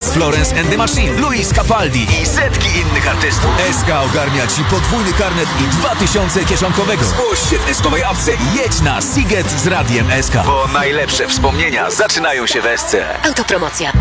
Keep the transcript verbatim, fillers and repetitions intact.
Florence and the Machine, Luis Capaldi i setki innych artystów. S K ogarnia Ci podwójny karnet i dwa tysiące kieszonkowego. Zgłoś się w eskowej apce i jedź na Siget z Radiem S K. Bo najlepsze wspomnienia zaczynają się w S C. Autopromocja.